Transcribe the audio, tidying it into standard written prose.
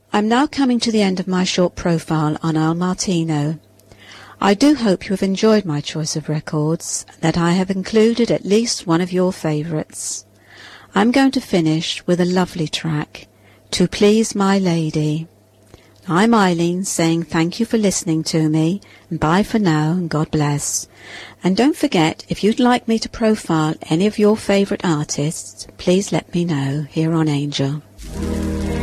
I'm now coming to the end of my short profile on Al Martino. I do hope you have enjoyed my choice of records, that I have included at least one of your favourites. I'm going to finish with a lovely track, To Please My Lady. I'm Eileen saying thank you for listening to me, and bye for now, and God bless. And don't forget, if you'd like me to profile any of your favourite artists, please let me know here on Angel.